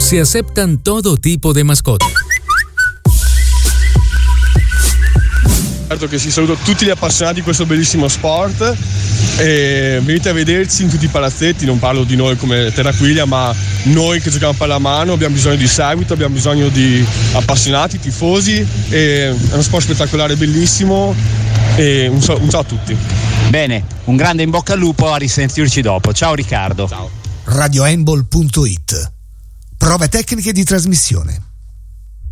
Se aceptan todo tipo de mascotas. Certo che si saluto tutti gli appassionati di questo bellissimo sport e venite a vederci in tutti i palazzetti, non parlo di noi come Terraquiglia, ma noi che giochiamo a pallamano abbiamo bisogno di seguito, abbiamo bisogno di appassionati, tifosi, e è uno sport spettacolare, bellissimo, e un ciao a tutti. Bene, un grande in bocca al lupo, a risentirci dopo. Ciao Riccardo. Ciao. radiohandball.it. Prove tecniche di trasmissione.